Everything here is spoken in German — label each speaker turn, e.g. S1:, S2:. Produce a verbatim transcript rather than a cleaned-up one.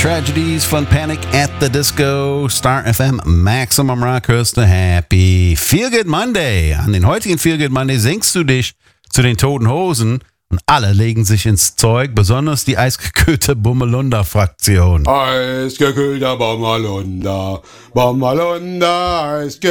S1: Tragedies von Panic at the Disco, Star F M, Maximum Rock, hörst du Happy Feel Good Monday. An den heutigen Feel Good Monday singst du dich zu den Toten Hosen und alle legen sich ins Zeug, besonders die eisgekühlte Bummelunda-Fraktion.
S2: Eisgekühlter Bummelunda, Bummelunda, Eisgekühlter